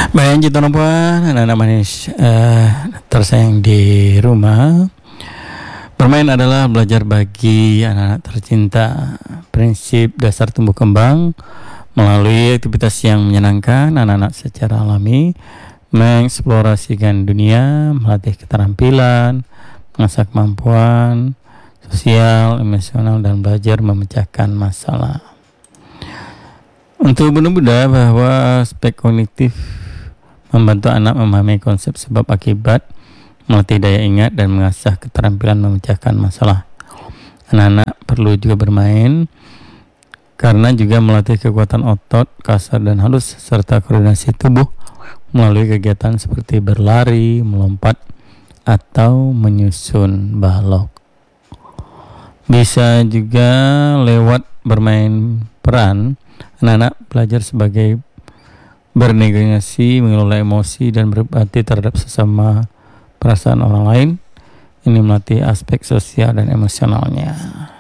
Baik, Cito Puan, anak-anak manis tersayang di rumah. Bermain adalah belajar bagi anak-anak tercinta. Prinsip dasar tumbuh kembang melalui aktivitas yang menyenangkan anak-anak secara alami, mengeksplorasikan dunia, melatih keterampilan, mengasah kemampuan sosial, emosional, dan belajar memecahkan masalah. Untuk benar-benar bahwa aspek kognitif membantu anak memahami konsep sebab akibat, melatih daya ingat, dan mengasah keterampilan memecahkan masalah. Anak-anak perlu juga bermain karena juga melatih kekuatan otot, kasar dan halus, serta koordinasi tubuh melalui kegiatan seperti berlari, melompat, atau menyusun balok. Bisa juga lewat bermain peran, anak-anak belajar sebagai bernegosiasi, mengelola emosi, dan berempati terhadap sesama perasaan orang lain. Ini melatih aspek sosial dan emosionalnya.